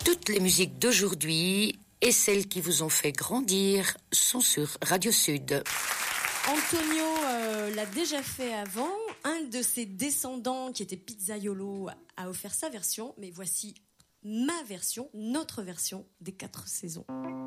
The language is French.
Toutes les musiques d'aujourd'hui et celles qui vous ont fait grandir sont sur Radio Sud. Antonio l'a déjà fait avant. Un de ses descendants, qui était Pizzaiolo, a offert sa version. Mais voici ma version, notre version des 4 saisons.